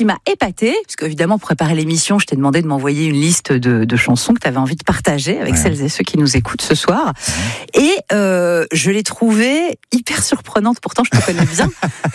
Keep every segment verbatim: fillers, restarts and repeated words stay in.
qui m'a épatée, parce qu'évidemment, pour préparer l'émission, je t'ai demandé de m'envoyer une liste de, de chansons que tu avais envie de partager avec ouais. celles et ceux qui nous écoutent ce soir. Ouais. Et euh, je l'ai trouvée hyper surprenante. Pourtant, je te connais bien.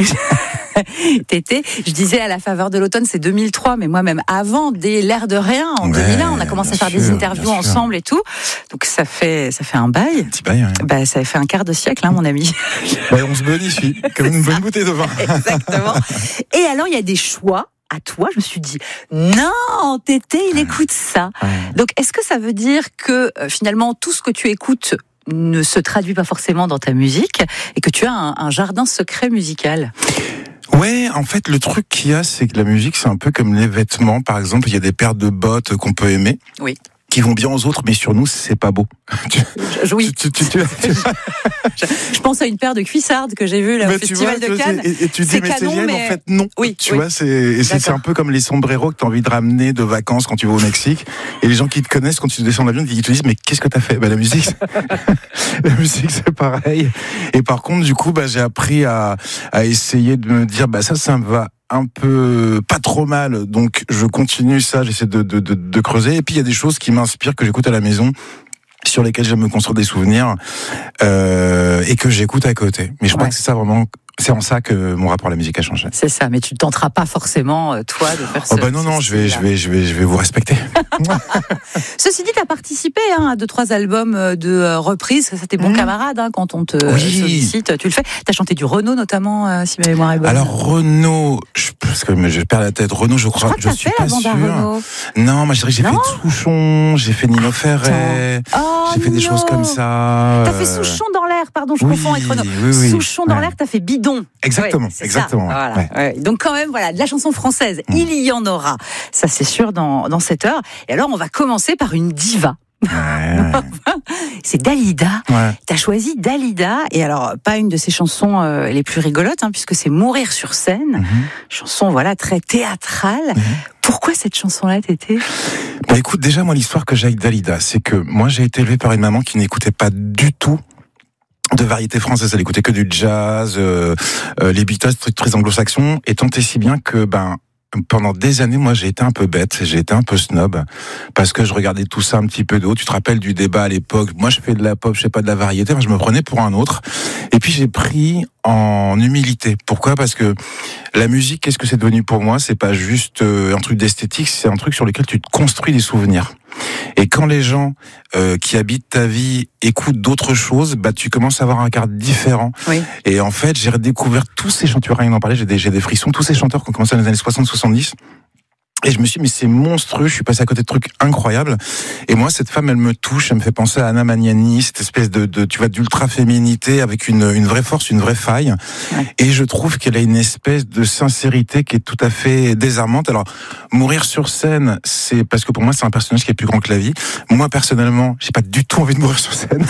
Tété, je disais à la faveur de l'automne, c'est deux mille trois, mais moi même avant, dès l'ère de rien, en ouais, deux mille un, on a commencé à faire sûr, des interviews ensemble et tout. Donc ça fait ça fait un bail. Un petit bail, ouais. Bah ça fait un quart de siècle, hein, mon ami. Bah, on se bonifie, comme une bonne bouteille de vin. Exactement. Et alors il y a des choix. À toi, je me suis dit non, Tété, il ouais. écoute ça. Ouais. Donc est-ce que ça veut dire que euh, finalement tout ce que tu écoutes ne se traduit pas forcément dans ta musique et que tu as un, un jardin secret musical? Ouais, en fait, le truc qu'il y a, c'est que la musique, c'est un peu comme les vêtements. Par exemple, il y a des paires de bottes qu'on peut aimer. Oui. Qui vont bien aux autres, mais sur nous, c'est pas beau. Je, oui. Tu, tu, tu, tu... je, je pense à une paire de cuissardes que j'ai vues là, au Festival vois, de Cannes. Et, et tu dis, mais c'est génial, mais... en fait, non. Oui, tu oui. vois, c'est, et c'est, c'est un peu comme les sombreros que tu as envie de ramener de vacances quand tu vas au Mexique. Et les gens qui te connaissent, quand tu descends de l'avion, ils te disent, mais qu'est-ce que tu as fait? Bah, la musique, la musique, c'est pareil. Et par contre, du coup, bah, j'ai appris à, à essayer de me dire, bah, ça, ça me va un peu pas trop mal, donc je continue ça, j'essaie de, de, de, de creuser. Et puis il y a des choses qui m'inspirent, que j'écoute à la maison, sur lesquelles j'aime me construire des souvenirs, euh, et que j'écoute à côté. Mais je crois ouais. que c'est ça vraiment, c'est en ça que mon rapport à la musique a changé. C'est ça, mais tu ne tenteras pas forcément, toi, de faire ça. Oh bah non, non, je vais, je vais, je vais, je vais vous respecter. Ceci dit, tu as participé hein, à deux, trois albums de reprises. Ça, tes bons mmh. camarades, hein, quand on te oui. sollicite. Tu le fais. Tu as chanté du Renaud, notamment, euh, si ma mémoire est bonne. Alors, Renaud, je, parce que je perds la tête. Renaud, je crois, je, crois que je suis pas sûr. Renaud. Non, moi, je dirais que j'ai non fait Souchon, j'ai fait Nino Ferrer, oh, j'ai fait non. des choses comme ça. T'as fait Souchon dans l'air, pardon, je oui, confonds avec Renaud. Oui, oui. Souchon dans ouais. l'air, t'as fait Bidon. Exactement, ouais, exactement. Voilà. Ouais. Ouais. Donc quand même, voilà, de la chanson française, mmh. il y en aura. Ça, c'est sûr, dans, dans cette heure. Et alors, on va commencer par une diva. Ouais. C'est Dalida. Ouais. T'as choisi Dalida, et alors pas une de ses chansons euh, les plus rigolotes, hein, puisque c'est Mourir sur scène, mm-hmm. chanson voilà très théâtrale. Mm-hmm. Pourquoi cette chanson-là, Tété ? Bah écoute, déjà moi l'histoire que j'ai avec Dalida, c'est que moi j'ai été élevé par une maman qui n'écoutait pas du tout de variété française, elle écoutait que du jazz, euh, euh, les Beatles, très, très anglo-saxons, et tant et si bien que ben pendant des années, moi, j'ai été un peu bête, j'ai été un peu snob, parce que je regardais tout ça un petit peu de haut. Tu te rappelles du débat à l'époque? Moi, je fais de la pop, je fais pas de la variété. Enfin, je me prenais pour un autre. Et puis, j'ai pris en humilité. Pourquoi? Parce que la musique, qu'est-ce que c'est devenu pour moi? C'est pas juste un truc d'esthétique, c'est un truc sur lequel tu te construis des souvenirs. Et quand les gens euh, qui habitent ta vie écoutent d'autres choses, bah tu commences à avoir un regard différent. Oui. Et en fait, j'ai redécouvert tous ces chanteurs, rien d'en parler, j'ai des, j'ai des frissons, tous ces chanteurs qui ont commencé dans les années soixante soixante-dix. Et je me suis dit, mais c'est monstrueux, je suis passé à côté de trucs incroyables. Et moi, cette femme, elle me touche, elle me fait penser à Anna Magnani, cette espèce de, de tu vois, d'ultra-féminité avec une, une vraie force, une vraie faille. Ouais. Et je trouve qu'elle a une espèce de sincérité qui est tout à fait désarmante. Alors, mourir sur scène, c'est parce que pour moi, c'est un personnage qui est plus grand que la vie. Moi, personnellement, j'ai pas du tout envie de mourir sur scène.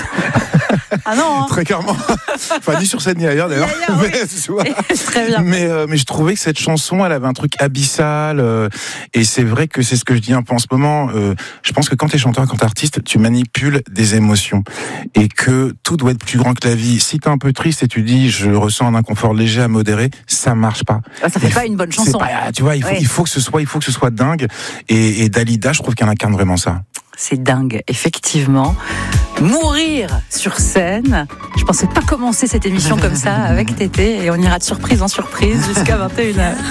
Ah non, hein. Très clairement. Enfin, ni sur scène ni ailleurs, d'ailleurs. Ailleurs, mais, oui. tu vois. Très bien. Mais, euh, mais je trouvais que cette chanson, elle avait un truc abyssal, euh, et c'est vrai que c'est ce que je dis un peu en ce moment. Euh, je pense que quand t'es chanteur, quand t'es artiste, tu manipules des émotions. Et que tout doit être plus grand que la vie. Si t'es un peu triste et tu dis, je ressens un inconfort léger à modérer, ça marche pas. Ah, ça fait il pas faut, une bonne chanson. Pas, tu vois, il faut, ouais. il faut que ce soit, il faut que ce soit dingue. Et, et Dalida, je trouve qu'elle incarne vraiment ça. C'est dingue, effectivement. Mourir sur scène. Je pensais pas commencer cette émission comme ça avec Tété, et on ira de surprise en surprise jusqu'à vingt et une heures.